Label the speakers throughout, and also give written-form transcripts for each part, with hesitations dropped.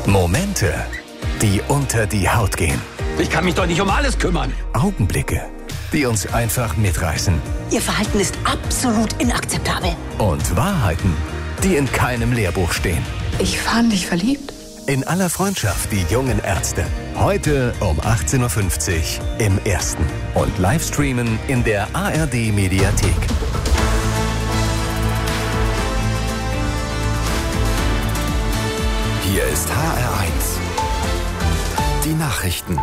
Speaker 1: Momente, die unter die Haut gehen.
Speaker 2: Ich kann mich doch nicht um alles kümmern.
Speaker 1: Augenblicke, die uns einfach mitreißen.
Speaker 3: Ihr Verhalten ist absolut inakzeptabel.
Speaker 1: Und Wahrheiten, die in keinem Lehrbuch stehen.
Speaker 4: Ich fand dich verliebt.
Speaker 1: In aller Freundschaft, die jungen Ärzte. Heute um 18.50 Uhr im Ersten. Und Livestreamen in der ARD-Mediathek.
Speaker 5: Hier ist HR1. Die Nachrichten.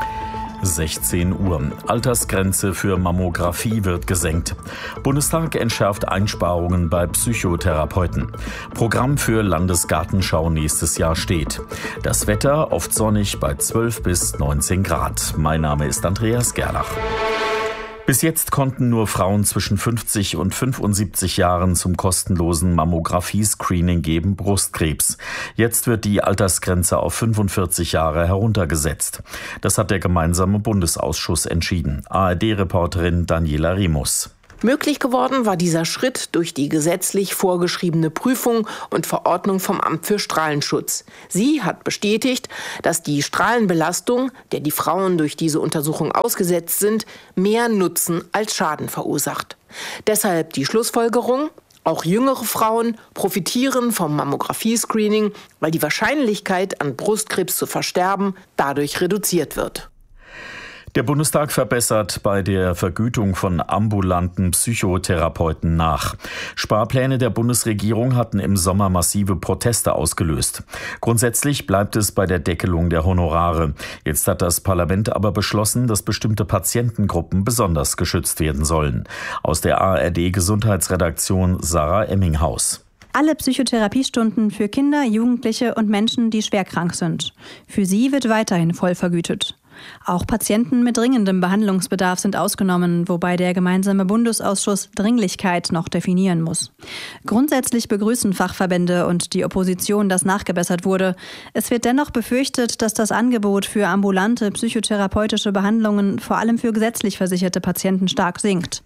Speaker 6: 16 Uhr. Altersgrenze für Mammographie wird gesenkt. Bundestag entschärft Einsparungen bei Psychotherapeuten. Programm für Landesgartenschau nächstes Jahr steht. Das Wetter oft sonnig bei 12 bis 19 Grad. Mein Name ist Andreas Gerlach. Bis jetzt konnten nur Frauen zwischen 50 und 75 Jahren zum kostenlosen Mammographie-Screening gegen Brustkrebs. Jetzt wird die Altersgrenze auf 45 Jahre heruntergesetzt. Das hat der gemeinsame Bundesausschuss entschieden. ARD-Reporterin Daniela Remus.
Speaker 7: Möglich geworden war dieser Schritt durch die gesetzlich vorgeschriebene Prüfung und Verordnung vom Amt für Strahlenschutz. Sie hat bestätigt, dass die Strahlenbelastung, der die Frauen durch diese Untersuchung ausgesetzt sind, mehr Nutzen als Schaden verursacht. Deshalb die Schlussfolgerung: Auch jüngere Frauen profitieren vom Mammographie-Screening, weil die Wahrscheinlichkeit, an Brustkrebs zu versterben, dadurch reduziert wird.
Speaker 6: Der Bundestag verbessert bei der Vergütung von ambulanten Psychotherapeuten nach. Sparpläne der Bundesregierung hatten im Sommer massive Proteste ausgelöst. Grundsätzlich bleibt es bei der Deckelung der Honorare. Jetzt hat das Parlament aber beschlossen, dass bestimmte Patientengruppen besonders geschützt werden sollen. Aus der ARD-Gesundheitsredaktion Sarah Emminghaus.
Speaker 8: Alle Psychotherapiestunden für Kinder, Jugendliche und Menschen, die schwerkrank sind. Für sie wird weiterhin voll vergütet. Auch Patienten mit dringendem Behandlungsbedarf sind ausgenommen, wobei der gemeinsame Bundesausschuss Dringlichkeit noch definieren muss. Grundsätzlich begrüßen Fachverbände und die Opposition, dass nachgebessert wurde. Es wird dennoch befürchtet, dass das Angebot für ambulante psychotherapeutische Behandlungen vor allem für gesetzlich versicherte Patienten stark sinkt.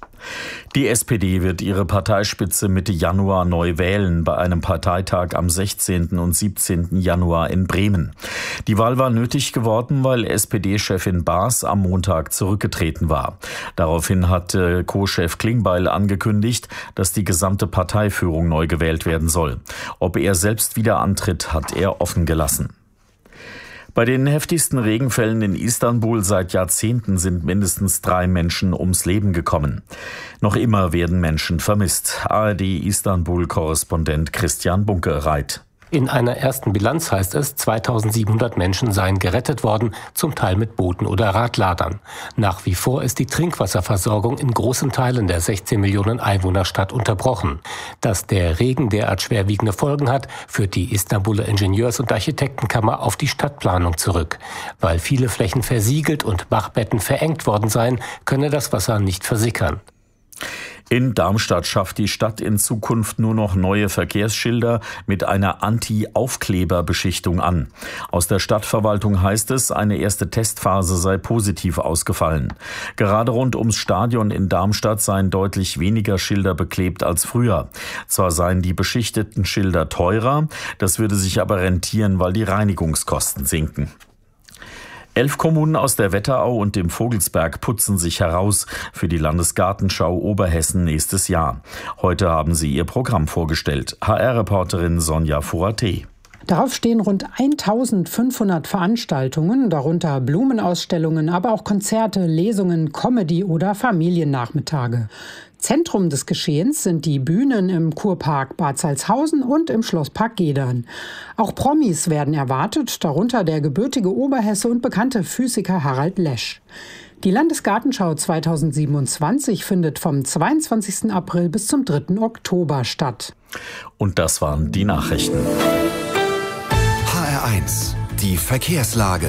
Speaker 6: Die SPD wird ihre Parteispitze Mitte Januar neu wählen, bei einem Parteitag am 16. und 17. Januar in Bremen. Die Wahl war nötig geworden, weil SPD-Chefin Baas am Montag zurückgetreten war. Daraufhin hatte Co-Chef Klingbeil angekündigt, dass die gesamte Parteiführung neu gewählt werden soll. Ob er selbst wieder antritt, hat er offen gelassen. Bei den heftigsten Regenfällen in Istanbul seit Jahrzehnten sind mindestens 3 Menschen ums Leben gekommen. Noch immer werden Menschen vermisst. ARD-Istanbul-Korrespondent Christian Bunkereit.
Speaker 9: In einer ersten Bilanz heißt es, 2700 Menschen seien gerettet worden, zum Teil mit Booten oder Radladern. Nach wie vor ist die Trinkwasserversorgung in großen Teilen der 16 Millionen Einwohnerstadt unterbrochen. Dass der Regen derart schwerwiegende Folgen hat, führt die Istanbuler Ingenieurs- und Architektenkammer auf die Stadtplanung zurück. Weil viele Flächen versiegelt und Bachbetten verengt worden seien, könne das Wasser nicht versickern.
Speaker 6: In Darmstadt schafft die Stadt in Zukunft nur noch neue Verkehrsschilder mit einer Anti-Aufkleber-Beschichtung an. Aus der Stadtverwaltung heißt es, eine erste Testphase sei positiv ausgefallen. Gerade rund ums Stadion in Darmstadt seien deutlich weniger Schilder beklebt als früher. Zwar seien die beschichteten Schilder teurer, das würde sich aber rentieren, weil die Reinigungskosten sinken. 11 Kommunen aus der Wetterau und dem Vogelsberg putzen sich heraus für die Landesgartenschau Oberhessen nächstes Jahr. Heute haben sie ihr Programm vorgestellt. HR-Reporterin Sonja Furate.
Speaker 10: Darauf stehen rund 1500 Veranstaltungen, darunter Blumenausstellungen, aber auch Konzerte, Lesungen, Comedy- oder Familiennachmittage. Zentrum des Geschehens sind die Bühnen im Kurpark Bad Salzhausen und im Schlosspark Gedern. Auch Promis werden erwartet, darunter der gebürtige Oberhesse und bekannte Physiker Harald Lesch. Die Landesgartenschau 2027 findet vom 22. April bis zum 3. Oktober statt.
Speaker 6: Und das waren die Nachrichten.
Speaker 5: HR1, die Verkehrslage.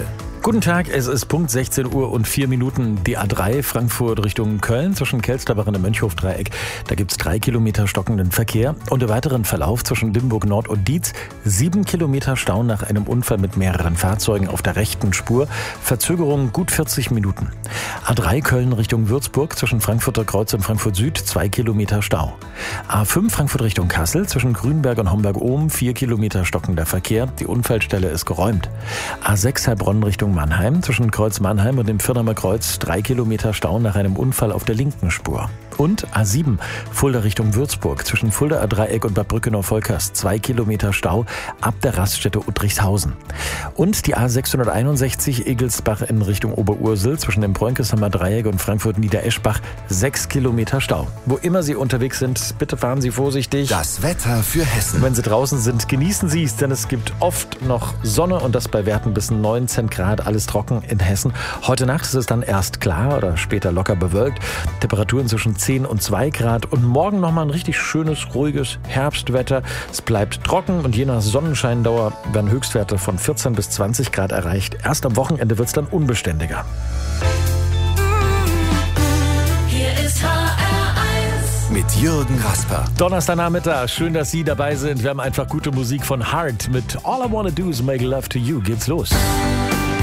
Speaker 11: Guten Tag, es ist Punkt 16 Uhr und 4 Minuten. Die A3 Frankfurt Richtung Köln zwischen Kelsterbach und dem Mönchhof-Dreieck. Da gibt's 3 Kilometer stockenden Verkehr. Und im weiteren Verlauf zwischen Limburg Nord und Dietz 7 Kilometer Stau nach einem Unfall mit mehreren Fahrzeugen auf der rechten Spur. Verzögerung gut 40 Minuten. A3 Köln Richtung Würzburg zwischen Frankfurter Kreuz und Frankfurt Süd 2 Kilometer Stau. A5 Frankfurt Richtung Kassel zwischen Grünberg und Homberg-Ohm 4 Kilometer stockender Verkehr. Die Unfallstelle ist geräumt. A6 Heilbronn Richtung Mannheim zwischen Kreuz Mannheim und dem Firnheimer Kreuz 3 Kilometer Stau nach einem Unfall auf der linken Spur. Und A7 Fulda Richtung Würzburg zwischen Fuldaer Dreieck und Bad Brückenau-Volkers 2 Kilometer Stau ab der Raststätte Uttrichshausen. Und die A661 Egelsbach in Richtung Oberursel zwischen dem Bräunkesheimer Dreieck und Frankfurt-Niedereschbach 6 Kilometer Stau. Wo immer Sie unterwegs sind, bitte fahren Sie vorsichtig.
Speaker 5: Das Wetter für Hessen.
Speaker 11: Wenn Sie draußen sind, genießen Sie es, denn es gibt oft noch Sonne und das bei Werten bis 19 Grad, alles trocken in Hessen. Heute Nacht ist es dann erst klar oder später locker bewölkt. Temperaturen zwischen 10 und 2 Grad und morgen nochmal ein richtig schönes, ruhiges Herbstwetter. Es bleibt trocken und je nach Sonnenscheindauer werden Höchstwerte von 14 bis 20 Grad erreicht. Erst am Wochenende wird es dann unbeständiger.
Speaker 12: Hier ist HR1
Speaker 5: mit Jürgen Rasper.
Speaker 11: Donnerstagnachmittag, schön, dass Sie dabei sind. Wir haben einfach gute Musik von Heart mit All I Wanna Do Is Make Love to You. Geht's los.